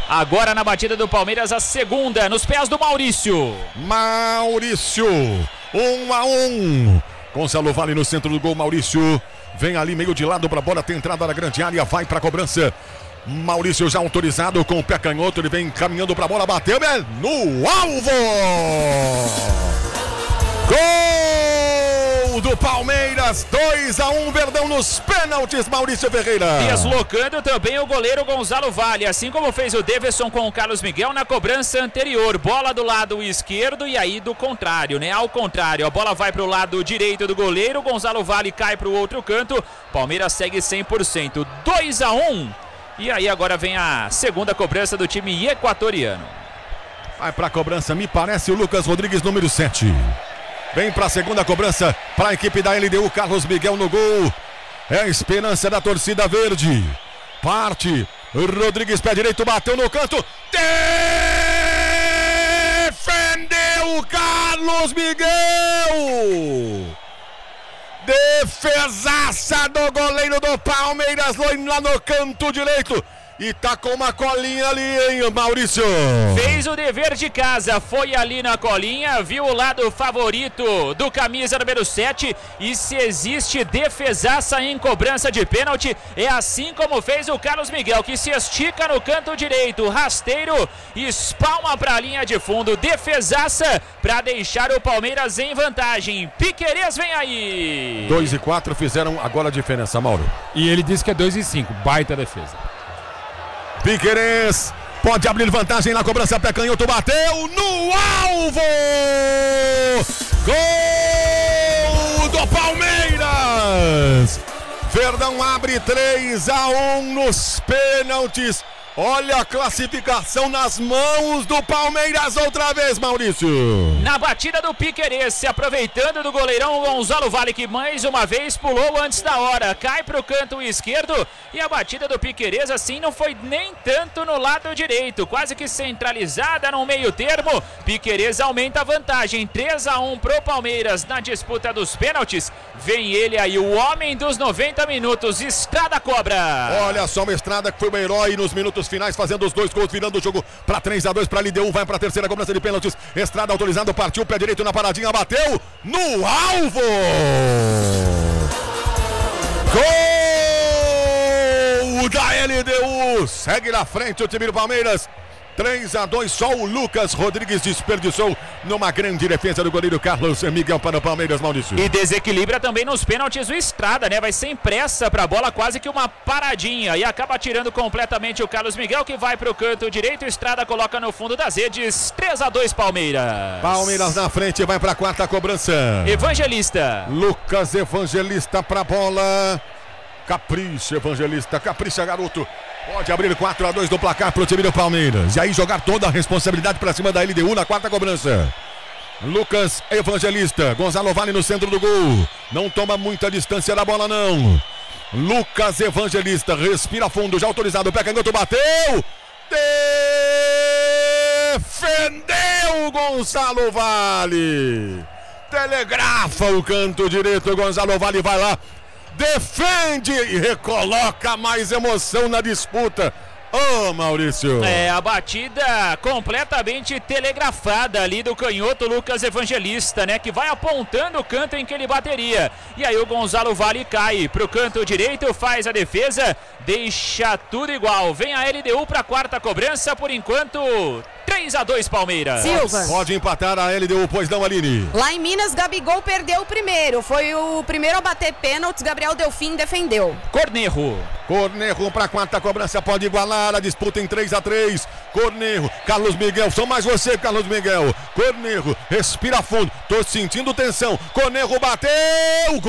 Agora na batida do Palmeiras, a segunda, nos pés do Maurício. Maurício, 1-1. Gonzalo Vale no centro do gol, Maurício. Vem ali meio de lado para a bola, tem entrada na grande área, vai para a cobrança. Maurício já autorizado com o pé canhoto, ele vem caminhando para a bola, bateu, no alvo! Gol do Palmeiras, 2-1, Verdão nos pênaltis, Maurício Ferreira. Deslocando também o goleiro Gonzalo Vale, assim como fez o Deverson com o Carlos Miguel na cobrança anterior. Bola do lado esquerdo e aí do contrário, né? Ao contrário, a bola vai para o lado direito do goleiro, Gonzalo Vale cai para o outro canto, Palmeiras segue 100%, 2-1. E aí agora vem a segunda cobrança do time equatoriano. Vai para a cobrança, me parece o Lucas Rodrigues, número 7. Vem para a segunda cobrança para a equipe da LDU, Carlos Miguel no gol. É a esperança da torcida verde. Parte, Rodrigues, pé direito, bateu no canto. Defendeu Carlos Miguel. Defesaça do goleiro do Palmeiras lá no canto direito. E tá com uma colinha ali, hein, Maurício? Fez o dever de casa, foi ali na colinha, viu o lado favorito do camisa número 7. E se existe defesaça em cobrança de pênalti, é assim como fez o Carlos Miguel, que se estica no canto direito, rasteiro, espalma pra linha de fundo, defesaça pra deixar o Palmeiras em vantagem. Piquerez vem aí. 2-4 fizeram agora a diferença, Mauro. E ele disse que é 2-5, baita defesa. Piquerez pode abrir vantagem na cobrança, pé canhoto, bateu no alvo! Gol do Palmeiras! Verdão abre 3-1 nos pênaltis. Olha a classificação nas mãos do Palmeiras outra vez, Maurício. Na batida do Piquerez, se aproveitando do goleirão Gonzalo Vale, que mais uma vez pulou antes da hora. Cai para o canto esquerdo e a batida do Piquerez assim não foi nem tanto no lado direito. Quase que centralizada no meio termo. Piquerez aumenta a vantagem. 3-1 pro Palmeiras na disputa dos pênaltis. Vem ele aí, o homem dos 90 minutos, Estrada Cobra. Olha só, uma Estrada que foi o herói nos minutos finais, fazendo os 2 gols, virando o jogo para 3-2 para a LDU, vai para a terceira cobrança de pênaltis. Estrada autorizado, partiu, pé direito na paradinha, bateu no alvo! Gol da LDU! Segue na frente o time do Palmeiras. 3-2, só o Lucas Rodrigues desperdiçou numa grande defesa do goleiro Carlos Miguel para o Palmeiras, Maurício. E desequilibra também nos pênaltis o Estrada, né? Vai sem pressa para a bola, quase que uma paradinha. E acaba tirando completamente o Carlos Miguel, que vai para o canto direito. Estrada coloca no fundo das redes. 3-2 Palmeiras. Palmeiras na frente, vai para a quarta cobrança. Evangelista. Lucas Evangelista para a bola. Capricha, Evangelista, capricha, garoto. Pode abrir 4-2 do placar para o time do Palmeiras. E aí jogar toda a responsabilidade para cima da LDU na quarta cobrança. Lucas Evangelista, Gonzalo Vale no centro do gol. Não toma muita distância da bola, não. Lucas Evangelista, respira fundo, já autorizado, pé canhoto, bateu. Defendeu Gonzalo Vale. Telegrafa o canto direito, Gonzalo Vale vai lá. Defende e recoloca mais emoção na disputa. Ô, Maurício. É, a batida completamente telegrafada ali do canhoto Lucas Evangelista, né? Que vai apontando o canto em que ele bateria. E aí o Gonzalo Vale cai pro canto direito, faz a defesa, deixa tudo igual. Vem a LDU pra quarta cobrança, por enquanto 3-2 Palmeiras. Silva. Pode empatar a LDU, pois não, Aline? Lá em Minas, Gabigol perdeu o primeiro. Foi o primeiro a bater pênaltis, Gabriel Delfim defendeu. Cornejo para a quarta cobrança, pode igualar a disputa em 3-3. Cornejo, Carlos Miguel, são mais você, Carlos Miguel. Cornejo, respira fundo, tô sentindo tensão. Cornejo bateu, gol!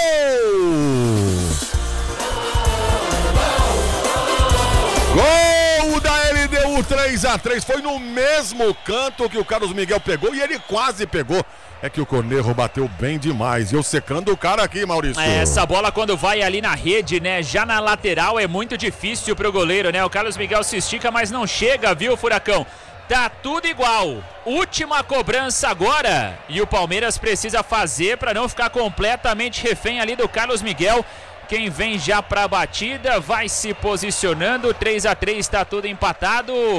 Gol da LDU, 3-3, foi no mesmo canto que o Carlos Miguel pegou e ele quase pegou. É que o Cornejo bateu bem demais. E eu secando o cara aqui, Maurício. Essa bola quando vai ali na rede, né? Já na lateral é muito difícil pro goleiro, né? O Carlos Miguel se estica, mas não chega, viu, Furacão? Tá tudo igual. Última cobrança agora. E o Palmeiras precisa fazer para não ficar completamente refém ali do Carlos Miguel. Quem vem já pra batida vai se posicionando. 3-3, tá tudo empatado.